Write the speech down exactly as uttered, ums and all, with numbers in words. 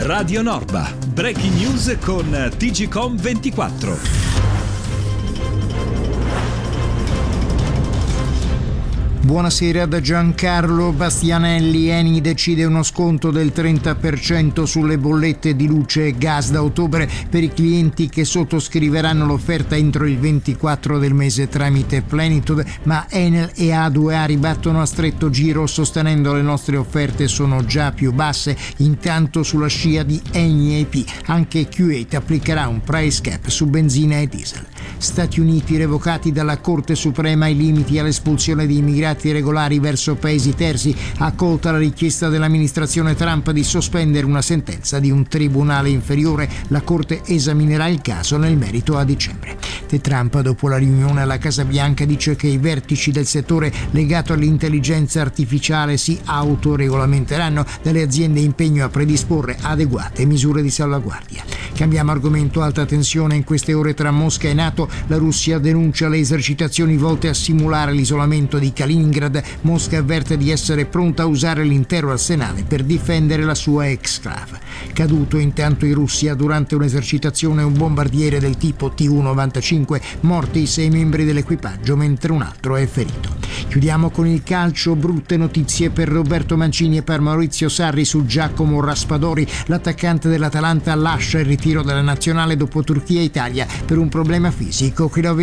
Radio Norba. Breaking news con T G Com ventiquattro. Buonasera da Giancarlo Bastianelli. Eni decide uno sconto del trenta per cento sulle bollette di luce e gas da ottobre per i clienti che sottoscriveranno l'offerta entro il ventiquattro del mese tramite Plenitude, ma Enel e A due A ribattono a stretto giro sostenendo le nostre offerte sono già più basse. Intanto sulla scia di Eni e I P anche Kuwait applicherà un price cap su benzina e diesel. Stati Uniti revocati dalla Corte Suprema i limiti all'espulsione di immigrati regolari verso paesi terzi, accolta la richiesta dell'amministrazione Trump di sospendere una sentenza di un tribunale inferiore. La Corte esaminerà il caso nel merito a dicembre. De Trump, dopo la riunione alla Casa Bianca, dice che i vertici del settore legato all'intelligenza artificiale si autoregolamenteranno, dalle aziende impegno a predisporre adeguate misure di salvaguardia. Cambiamo argomento. Alta tensione in queste ore tra Mosca e NATO. La Russia denuncia le esercitazioni volte a simulare l'isolamento di Kaliningrad. Mosca avverte di essere pronta a usare l'intero arsenale per difendere la sua exclave. Caduto intanto in Russia durante un'esercitazione un bombardiere del tipo T U novantacinque, morti sei membri dell'equipaggio mentre un altro è ferito. Chiudiamo con il calcio. Brutte notizie per Roberto Mancini e per Maurizio Sarri su Giacomo Raspadori. L'attaccante dell'Atalanta lascia il ritiro dalla nazionale dopo Turchia e Italia per un problema fisico che lo